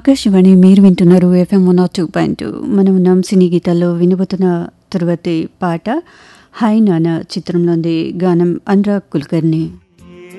ఆకాశవాణి మీరు వింటున్నారు FM 102.2. మనం ఉన్నాం సినీ గీతాల్లో వినబోతున్న తరువాతి పాట హాయ్ నాన్న చిత్రంలోని గానం అనురాగ్ కుల్కర్ని.